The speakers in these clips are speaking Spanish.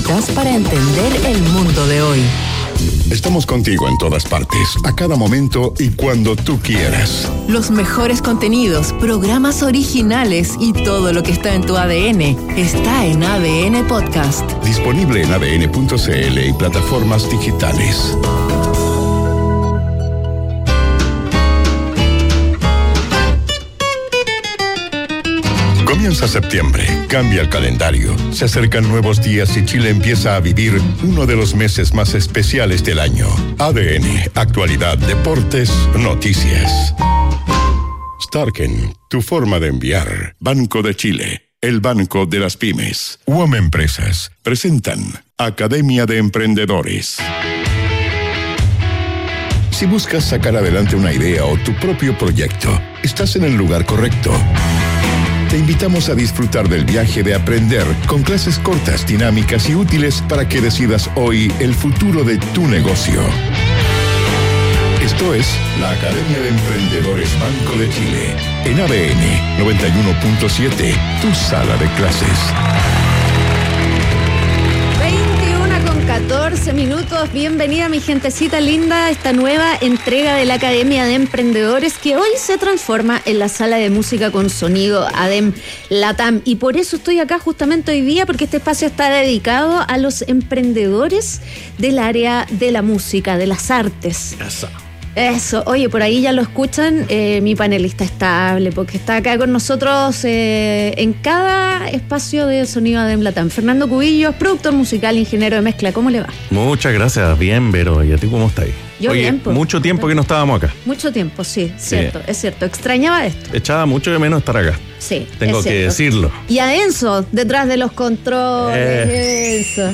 necesitas para entender el mundo de hoy. Estamos contigo en todas partes, a cada momento y cuando tú quieras. Los mejores contenidos, programas originales y todo lo que está en tu ADN está en ADN Podcast. Disponible en adn.cl y plataformas digitales. Comienza septiembre, cambia el calendario, se acercan nuevos días y Chile empieza a vivir uno de los meses más especiales del año. ADN, actualidad, deportes, noticias. Starken, tu forma de enviar. Banco de Chile, el banco de las pymes. UOM Empresas presentan Academia de Emprendedores. Si buscas sacar adelante una idea o tu propio proyecto, estás en el lugar correcto. Te invitamos a disfrutar del viaje de aprender con clases cortas, dinámicas y útiles para que decidas hoy el futuro de tu negocio. Esto es la Academia de Emprendedores Banco de Chile, en ADN 91.7, tu sala de clases. 14 minutos, bienvenida mi gentecita linda a esta nueva entrega de la Academia de Emprendedores que hoy se transforma en la sala de música con sonido ADEM Latam, y por eso estoy acá justamente hoy día, porque este espacio está dedicado a los emprendedores del área de la música, de las artes. Eso, oye, por ahí ya lo escuchan, mi panelista estable, porque está acá con nosotros en cada espacio de sonido ADEM Latam. Fernando Cubillos, productor musical, ingeniero de mezcla, ¿cómo le va? Muchas gracias, bien, Vero, ¿y a ti cómo estás? Yo oye, bien, pues. Mucho tiempo que no estábamos acá. Mucho tiempo, sí, cierto, es cierto. Extrañaba esto. Echaba mucho de menos estar acá. Sí, tengo que decirlo. Y a Enzo, detrás de los controles. Eso.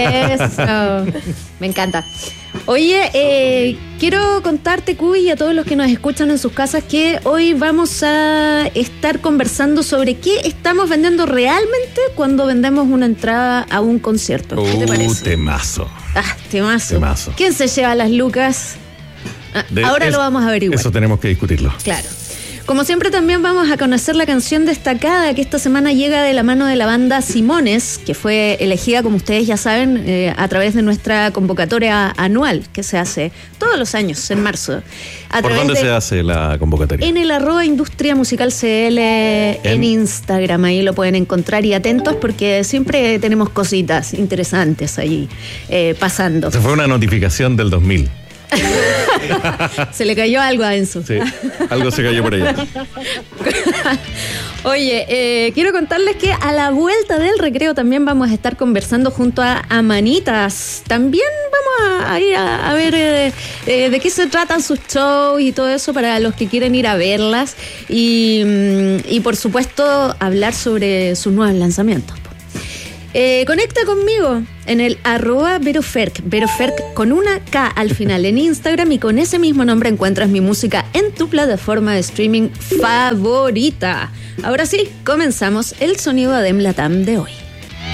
Me encanta. Oye, quiero contarte, Cuy, y a todos los que nos escuchan en sus casas, que hoy vamos a estar conversando sobre qué estamos vendiendo realmente cuando vendemos una entrada a un concierto. ¿Qué te parece? Temazo. Temazo. ¿Quién se lleva las lucas? Ahora lo vamos a averiguar. Eso tenemos que discutirlo. Claro. Como siempre, también vamos a conocer la canción destacada que esta semana llega de la mano de la banda Simones, que fue elegida, como ustedes ya saben, a través de nuestra convocatoria anual que se hace todos los años, en marzo. ¿Por dónde se hace la convocatoria? En el @Industria Musical CL en Instagram, ahí lo pueden encontrar, y atentos porque siempre tenemos cositas interesantes ahí pasando. Se fue una notificación del 2000. Se le cayó algo a Enzo. Sí, algo se cayó por allá. Oye, quiero contarles que a la vuelta del recreo también vamos a estar conversando junto a Amanitas. También vamos a ir a ver de qué se tratan sus shows y todo eso para los que quieren ir a verlas. Y por supuesto, hablar sobre sus nuevos lanzamientos. Conecta conmigo en el @VeroFerk, VeroFerk con una K al final en Instagram, y con ese mismo nombre encuentras mi música en tu plataforma de streaming favorita. Ahora sí, comenzamos el sonido ADEM Latam de hoy.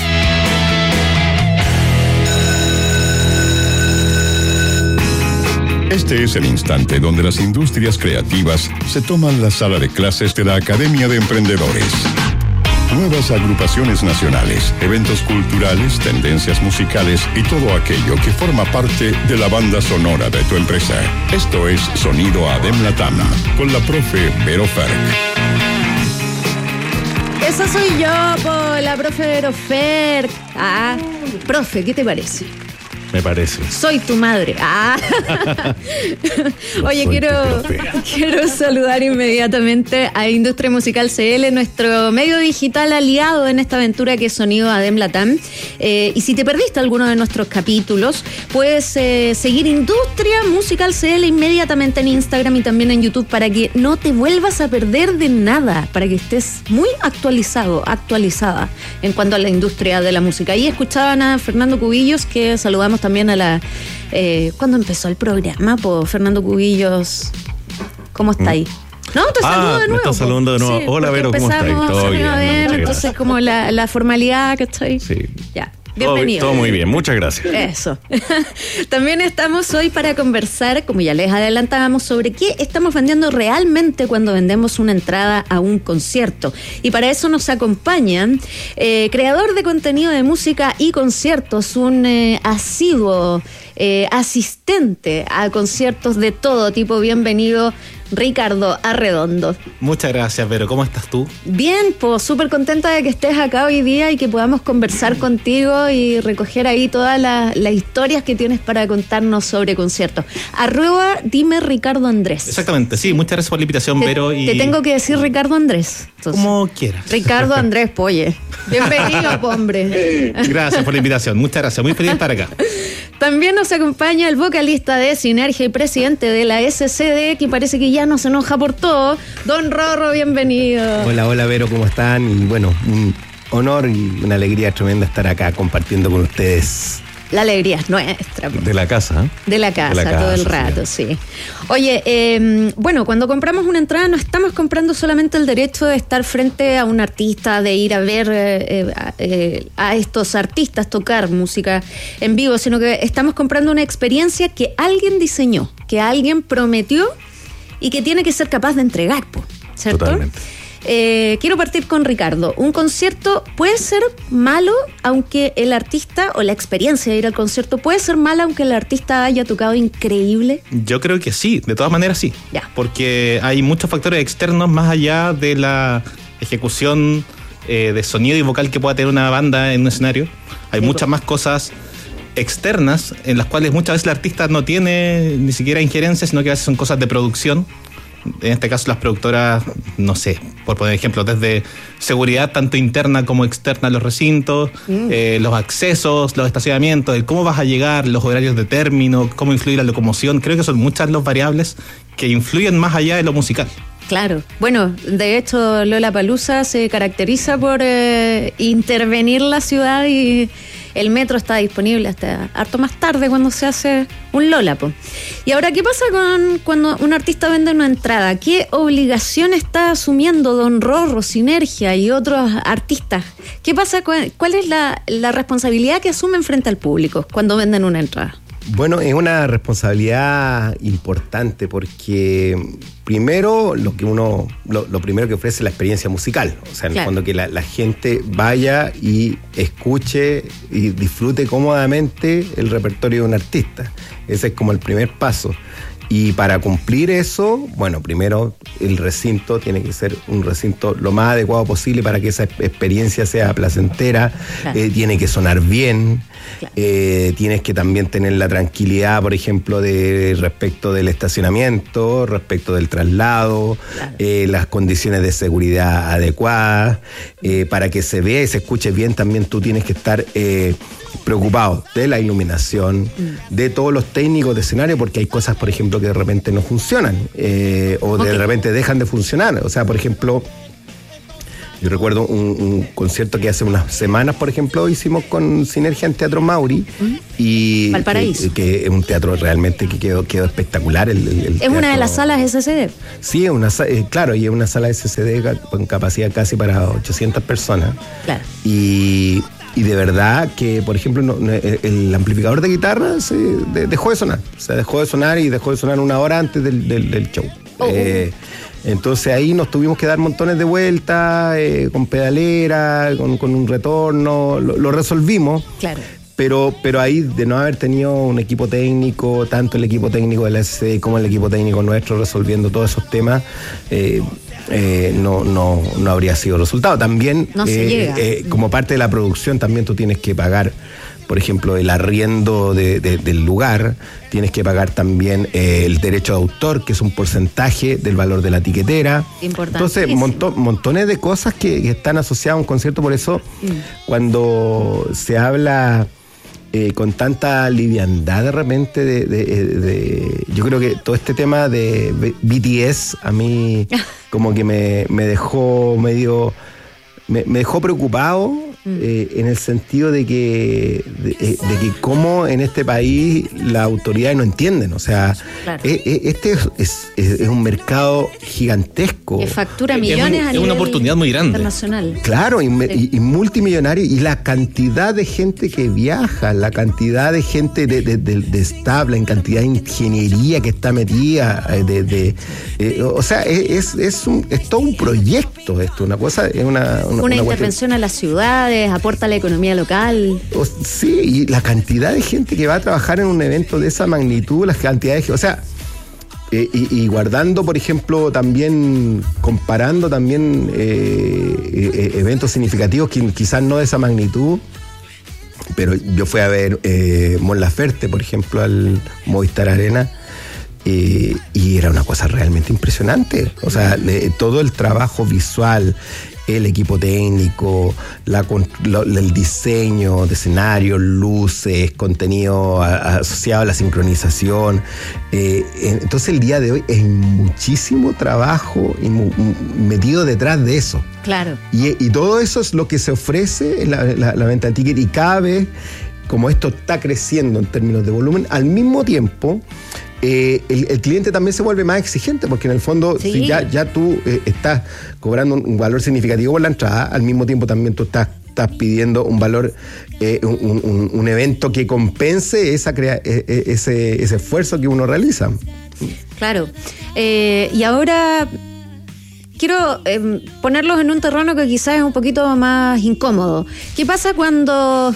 Este es el instante donde las industrias creativas se toman la sala de clases de la Academia de Emprendedores. Nuevas agrupaciones nacionales, eventos culturales, tendencias musicales y todo aquello que forma parte de la banda sonora de tu empresa. Esto es Sonido ADEM Latam, con la profe Vero Ferk. Esa soy yo, la profe Vero Ferk. Profe, ¿qué te parece? Me parece. Soy tu madre. Oye, quiero saludar inmediatamente a Industria Musical CL, nuestro medio digital aliado en esta aventura que es Sonido ADEM Latam. Y si te perdiste alguno de nuestros capítulos, puedes seguir Industria Musical CL inmediatamente en Instagram y también en YouTube para que no te vuelvas a perder de nada, para que estés muy actualizada en cuanto a la industria de la música. Y escuchaban a Fernando Cubillos, que saludamos también a la... ¿Cuándo empezó el programa? Fernando Cubillos, ¿cómo está ahí? No, te saludo de nuevo. Me estás saludando de nuevo. Sí, hola, Vero, ¿cómo estás? Todo bien, entonces como la formalidad que estoy. Sí. Ya. Bienvenido. Todo muy bien, muchas gracias. Eso. También estamos hoy para conversar, como ya les adelantábamos, sobre qué estamos vendiendo realmente cuando vendemos una entrada a un concierto. Y para eso nos acompaña creador de contenido de música y conciertos, un asiduo asistente a conciertos de todo tipo. Bienvenido, Ricardo Arredondo. Muchas gracias, Vero. ¿Cómo estás tú? Bien, pues súper contenta de que estés acá hoy día y que podamos conversar contigo y recoger ahí todas las historias que tienes para contarnos sobre conciertos. @dime Ricardo Andrés. Exactamente, sí. Muchas gracias por la invitación, Vero. Te tengo que decir Ricardo Andrés. Entonces, como quieras. Ricardo Andrés Polle. Bienvenido, hombre. Gracias por la invitación. Muchas gracias. Muy feliz de estar acá. También nos acompaña el vocalista de Sinergia y presidente de la SCD, que parece que ya no se enoja por todo, Don Rorro, bienvenido. Hola, Vero, ¿cómo están? Y bueno, un honor y una alegría tremenda estar acá compartiendo con ustedes. La alegría es nuestra. De la casa, ¿eh? De la casa, todo el rato, sí. Oye, bueno, cuando compramos una entrada no estamos comprando solamente el derecho de estar frente a un artista, de ir a ver a estos artistas tocar música en vivo, sino que estamos comprando una experiencia que alguien diseñó, que alguien prometió y que tiene que ser capaz de entregar, ¿cierto? Totalmente. Quiero partir con Ricardo. Un concierto puede ser malo aunque el artista, o la experiencia de ir al concierto puede ser mala aunque el artista haya tocado increíble. Yo creo que sí, de todas maneras sí. Ya. Porque hay muchos factores externos más allá de la ejecución de sonido y vocal que pueda tener una banda en un escenario. Hay muchas más cosas externas en las cuales muchas veces el artista no tiene ni siquiera injerencia, sino que a veces son cosas de producción. En este caso las productoras, no sé, por poner ejemplo, desde seguridad tanto interna como externa a los recintos, los accesos, los estacionamientos, el cómo vas a llegar, los horarios de término, cómo influye la locomoción. Creo que son muchas las variables que influyen más allá de lo musical. Claro. Bueno, de hecho Lollapalooza se caracteriza por intervenir la ciudad y el metro está disponible hasta harto más tarde cuando se hace un Lollapalooza. Y ahora, ¿qué pasa cuando un artista vende una entrada? ¿Qué obligación está asumiendo Don Rorro, Sinergia y otros artistas? ¿Qué pasa? ¿Cuál es la responsabilidad que asumen frente al público cuando venden una entrada? Bueno, es una responsabilidad importante porque primero lo primero que ofrece es la experiencia musical. O sea, en el fondo que la gente vaya y escuche y disfrute cómodamente el repertorio de un artista. Ese es como el primer paso. Y para cumplir eso, bueno, primero el recinto tiene que ser un recinto lo más adecuado posible para que esa experiencia sea placentera. Claro. Tiene que sonar bien. Claro. Tienes que también tener la tranquilidad, por ejemplo, respecto del estacionamiento, respecto del traslado, claro. Las condiciones de seguridad adecuadas. Para que se vea y se escuche bien, también tú tienes que estar preocupado de la iluminación, de todos los técnicos de escenario, porque hay cosas, por ejemplo, que de repente no funcionan o de repente dejan de funcionar. O sea, por ejemplo, yo recuerdo un concierto que hace unas semanas, por ejemplo, hicimos con Sinergia en Teatro Mauri y Valparaíso, que es un teatro realmente que quedó espectacular. El es una de las salas SCD. Sí, claro, y es una sala SCD con capacidad casi para 800 personas. Claro. Y de verdad que, por ejemplo, el amplificador de guitarra dejó de sonar. O sea, dejó de sonar una hora antes del show. Entonces ahí nos tuvimos que dar montones de vueltas, con pedalera, con un retorno, lo resolvimos. Claro. Pero ahí, de no haber tenido un equipo técnico, tanto el equipo técnico de la SCD como el equipo técnico nuestro resolviendo todos esos temas, no habría sido resultado. También, no se llega. Como parte de la producción, también tú tienes que pagar, por ejemplo, el arriendo del lugar, tienes que pagar también el derecho de autor, que es un porcentaje del valor de la tiquetera. Entonces, montones de cosas que están asociadas a un concierto. Por eso, cuando se habla con tanta liviandad de repente yo creo que todo este tema de BTS a mí como que me dejó medio... Me dejó preocupado en el sentido de que cómo en este país las autoridades no entienden. O sea, claro. Este es un mercado gigantesco. Que factura millones a nivel es una oportunidad muy grande. Internacional. Claro, y multimillonario. Y la cantidad de gente que viaja, la cantidad de gente de staff, la cantidad de ingeniería que está metida. O sea, es todo un proyecto esto. Una cosa, es una intervención a las ciudades, aporta a la economía local. Sí, y la cantidad de gente que va a trabajar en un evento de esa magnitud, las cantidades, o sea, y guardando, por ejemplo, también, comparando también eventos significativos, quizás no de esa magnitud, pero yo fui a ver Mon Laferte, por ejemplo, al Movistar Arena, y era una cosa realmente impresionante. O sea, todo el trabajo visual, el equipo técnico, el diseño de escenarios, luces, contenido asociado a la sincronización. Entonces el día de hoy es muchísimo trabajo metido detrás de eso. Claro. Y todo eso es lo que se ofrece en la venta de ticket, y cada vez, como esto está creciendo en términos de volumen, al mismo tiempo el cliente también se vuelve más exigente, porque en el fondo, sí, si ya tú estás cobrando un valor significativo por la entrada, al mismo tiempo también tú estás pidiendo un valor, un evento que compense ese esfuerzo que uno realiza. Claro. Y ahora quiero ponerlos en un terreno que quizás es un poquito más incómodo. ¿Qué pasa cuando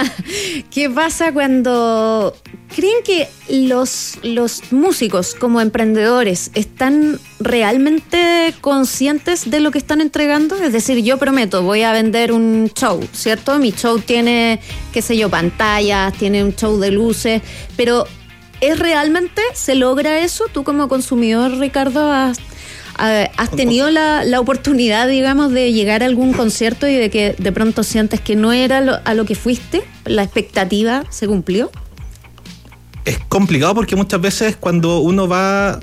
creen que los músicos como emprendedores están realmente conscientes de lo que están entregando? Es decir, yo prometo, voy a vender un show, ¿cierto? Mi show tiene, qué sé yo, pantallas, tiene un show de luces, pero ¿es realmente, se logra eso? Tú como consumidor, Ricardo, ¿has tenido la oportunidad, digamos, de llegar a algún concierto y de que de pronto sientes que no era a lo que fuiste? ¿La expectativa se cumplió? Es complicado porque muchas veces cuando uno va,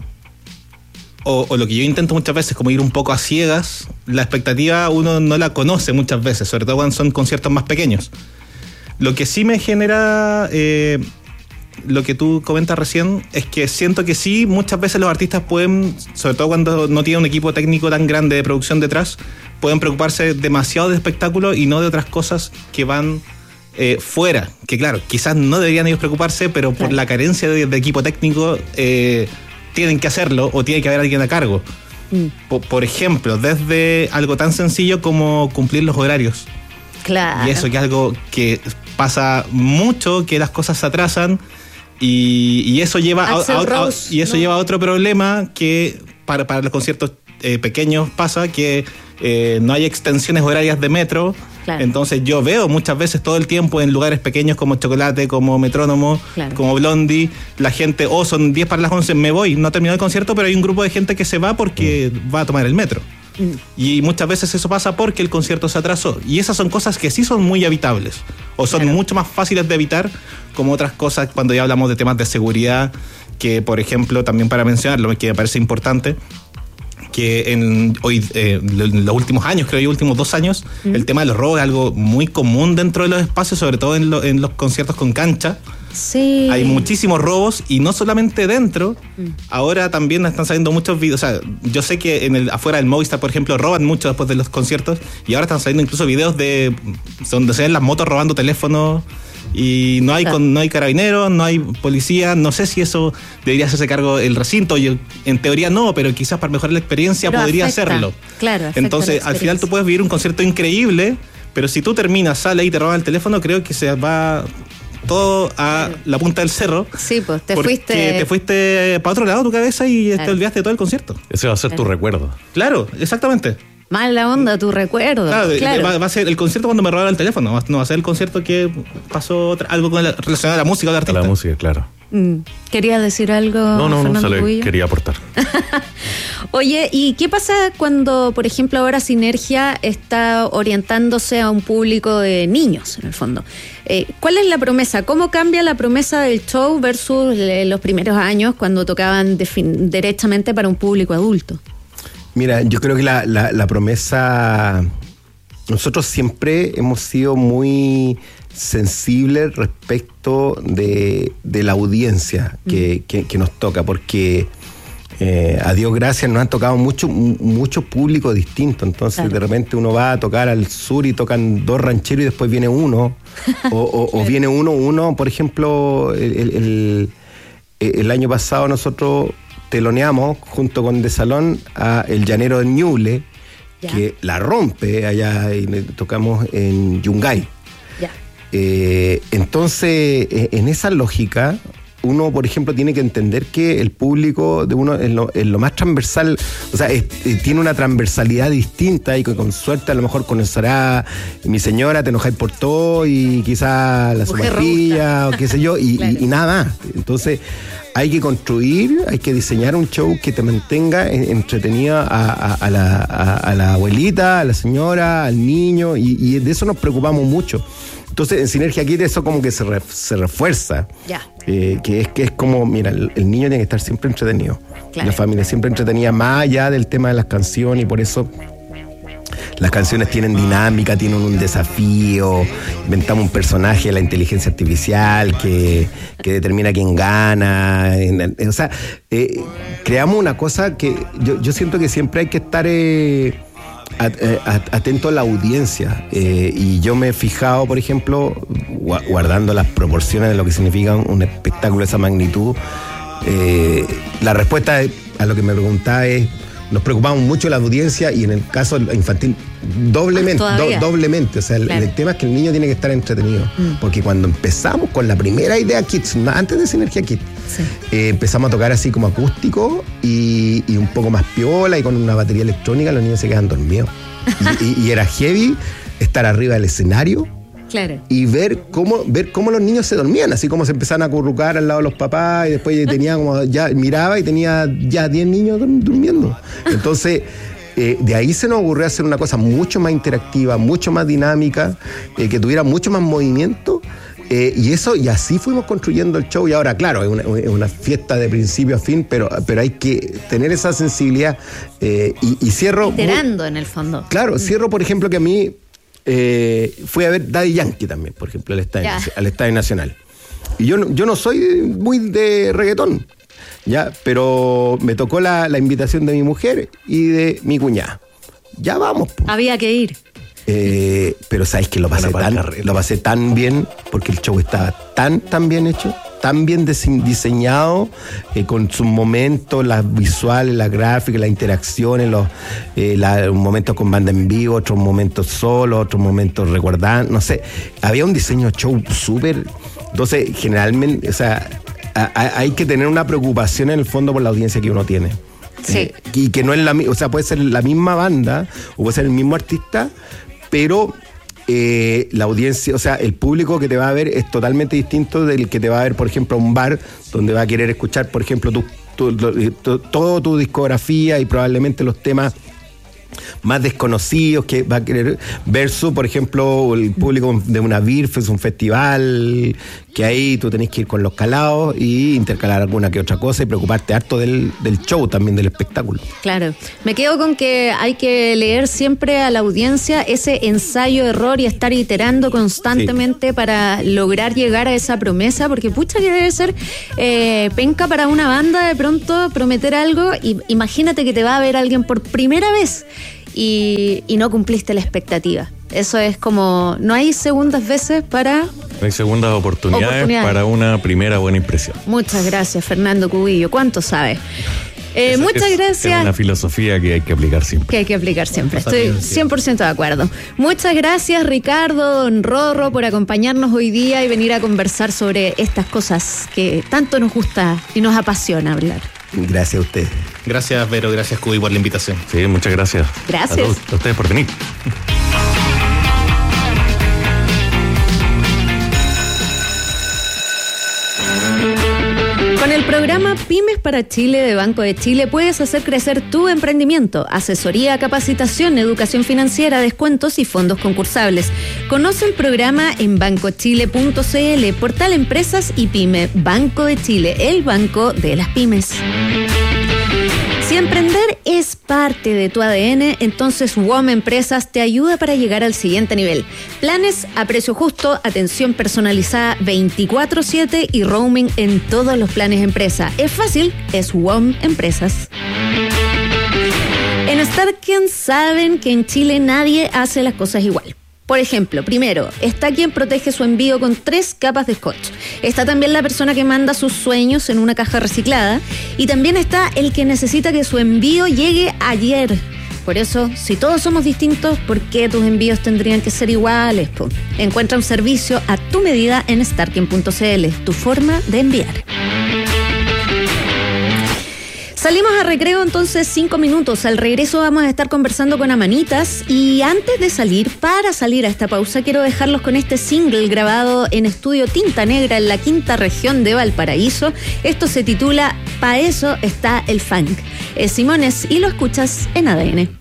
o lo que yo intento muchas veces, como ir un poco a ciegas, la expectativa uno no la conoce muchas veces, sobre todo cuando son conciertos más pequeños. Lo que sí me genera lo que tú comentas recién es que siento que sí, muchas veces los artistas pueden, sobre todo cuando no tienen un equipo técnico tan grande de producción detrás, pueden preocuparse demasiado de espectáculo y no de otras cosas que van fuera, que claro, quizás no deberían ellos preocuparse, pero por la carencia de equipo técnico tienen que hacerlo, o tiene que haber alguien a cargo. Por ejemplo, desde algo tan sencillo como cumplir los horarios. Claro. Y eso que es algo que pasa mucho, que las cosas se atrasan, y eso lleva lleva a otro problema que para los conciertos pequeños pasa, que no hay extensiones horarias de metro. Claro. Entonces yo veo muchas veces todo el tiempo en lugares pequeños como Chocolate, como Metrónomo, claro, como Blondie, la gente, son 10 para las 11, me voy, no terminó el concierto, pero hay un grupo de gente que se va porque va a tomar el metro. Y muchas veces eso pasa porque el concierto se atrasó. Y esas son cosas que sí son muy evitables, o son mucho más fáciles de evitar, como otras cosas cuando ya hablamos de temas de seguridad, que por ejemplo, también para mencionarlo, que me parece importante, que en los últimos años, creo yo, últimos 2 años, el tema de los robos es algo muy común dentro de los espacios, sobre todo en los conciertos con cancha. Sí. Hay muchísimos robos, y no solamente dentro, ahora también están saliendo muchos videos. O sea, yo sé que afuera del Movistar, por ejemplo, roban mucho después de los conciertos, y ahora están saliendo incluso videos donde se ven las motos robando teléfonos, y no hay carabineros, no hay policía. No sé si eso debería hacerse cargo el recinto. Yo, en teoría no, pero quizás para mejorar la experiencia podría hacerlo. Claro. Entonces, al final tú puedes vivir un concierto increíble, pero si tú terminas, sales y te roban el teléfono, creo que se va todo a la punta del cerro. Sí, pues te fuiste para otro lado tu cabeza y te olvidaste de todo el concierto. Ese va a ser tu recuerdo. Claro, exactamente. Mala onda tu recuerdo. Claro. Va a ser el concierto cuando me robaron el teléfono. No va a ser el concierto que pasó algo relacionado a la música o al artista. A la música, claro. ¿Querías decir algo? No, solo quería aportar. Oye, ¿y qué pasa cuando, por ejemplo, ahora Sinergia está orientándose a un público de niños, en el fondo? ¿Cuál es la promesa? ¿Cómo cambia la promesa del show versus los primeros años cuando tocaban derechamente para un público adulto? Mira, yo creo que la promesa nosotros siempre hemos sido muy sensibles respecto de la audiencia que nos toca, porque a Dios gracias nos han tocado mucho público distinto. Entonces, claro, de repente uno va a tocar al sur y tocan 2 rancheros y después viene uno o viene uno, por ejemplo, el año pasado nosotros teloneamos junto con De Salón a El Llanero del Ñuble, que la rompe allá, y tocamos en Yungay. Entonces, en esa lógica, uno, por ejemplo, tiene que entender que el público de uno es lo más transversal, o sea, tiene una transversalidad distinta, y que con suerte a lo mejor conocerá Mi Señora, Te enojáis por todo, y quizá La Somatilla, o qué sé yo, claro, y nada más. Entonces, hay que construir, hay que diseñar un show que te mantenga entretenida a la abuelita, a la señora, al niño, y de eso nos preocupamos mucho. Entonces, en Sinergia Kid eso como que se refuerza. Que es como, mira, el niño tiene que estar siempre entretenido. Claro. La familia siempre entretenida, más allá del tema de las canciones, y por eso las canciones tienen dinámica, tienen un desafío. Inventamos un personaje de la inteligencia artificial que determina quién gana. O sea, creamos una cosa que yo siento que siempre hay que estar atento a la audiencia, y yo me he fijado, por ejemplo, guardando las proporciones de lo que significa un espectáculo de esa magnitud, la respuesta a lo que me preguntaba es: nos preocupamos mucho de la audiencia, y en el caso infantil doblemente, o sea, claro, el tema es que el niño tiene que estar entretenido, porque cuando empezamos con la primera idea Kids, antes de Sinergia Kids, sí, empezamos a tocar así como acústico y un poco más piola, y con una batería electrónica, los niños se quedan dormidos y era heavy estar arriba del escenario. Claro. Y ver cómo los niños se dormían, así como se empezaban a acurrucar al lado de los papás, y después tenía como, ya miraba y tenía ya 10 niños durmiendo. Entonces, de ahí se nos ocurrió hacer una cosa mucho más interactiva, mucho más dinámica, que tuviera mucho más movimiento. Y así fuimos construyendo el show. Y ahora, claro, es una fiesta de principio a fin, pero hay que tener esa sensibilidad. Y cierro. Iterando en el fondo. Claro, cierro, por ejemplo, que a mí fui a ver Daddy Yankee también, por ejemplo, al Estadio Nacional. Y yo no soy muy de reggaetón, ya, pero me tocó la invitación de mi mujer y de mi cuñada. Ya vamos. Había que ir. Pero sabes que lo pasé tan bien, porque el show estaba tan bien hecho, tan bien diseñado, con sus momentos, las visuales, las gráficas, las interacciones, los momentos con banda en vivo, otros momentos solos, otros momentos recordando, no sé, había un diseño show súper. Entonces, generalmente, o sea, hay que tener una preocupación en el fondo por la audiencia que uno tiene. Sí. Y que no es o sea, puede ser la misma banda o puede ser el mismo artista, pero la audiencia, o sea, el público que te va a ver es totalmente distinto del que te va a ver, por ejemplo, a un bar donde va a querer escuchar, por ejemplo, toda tu discografía y probablemente los temas más desconocidos que va a querer, versus, por ejemplo, el público de una BIRFES, un festival, que ahí tú tenés que ir con los calados y intercalar alguna que otra cosa y preocuparte harto del show también, del espectáculo. Claro, me quedo con que hay que leer siempre a la audiencia, ese ensayo-error y estar iterando constantemente, sí, para lograr llegar a esa promesa, porque pucha que debe ser penca para una banda de pronto prometer algo y imagínate que te va a ver alguien por primera vez y no cumpliste la expectativa. Eso es como, no hay segundas veces para... No hay segundas oportunidades para una primera buena impresión. Muchas gracias, Fernando Cubillo. ¿Cuánto sabes? Muchas gracias. Es una filosofía que hay que aplicar siempre. Estoy 100% de acuerdo. Muchas gracias, Ricardo, don Rorro, por acompañarnos hoy día y venir a conversar sobre estas cosas que tanto nos gusta y nos apasiona hablar. Gracias a ustedes. Gracias, Vero. Gracias, Cubi, por la invitación. Sí, muchas gracias. Gracias. A ustedes por venir. Con el programa Pymes para Chile de Banco de Chile puedes hacer crecer tu emprendimiento. Asesoría, capacitación, educación financiera, descuentos y fondos concursables. Conoce el programa en bancochile.cl, portal Empresas y Pyme. Banco de Chile, el banco de las pymes. Si emprender es parte de tu ADN, entonces WOM Empresas te ayuda para llegar al siguiente nivel. Planes a precio justo, atención personalizada 24/7 y roaming en todos los planes empresa. Es fácil, es WOM Empresas. En Starken saben que en Chile nadie hace las cosas igual. Por ejemplo, primero, está quien protege su envío con 3 capas de scotch. Está también la persona que manda sus sueños en una caja reciclada. Y también está el que necesita que su envío llegue ayer. Por eso, si todos somos distintos, ¿por qué tus envíos tendrían que ser iguales? Encuentra un servicio a tu medida en starken.cl, tu forma de enviar. Salimos a recreo entonces 5 minutos. Al regreso vamos a estar conversando con Amanitas y antes de salir, para salir a esta pausa, quiero dejarlos con este single grabado en estudio Tinta Negra en la 5ª región de Valparaíso. Esto se titula Pa' eso está el funk. Es Simones y lo escuchas en ADN.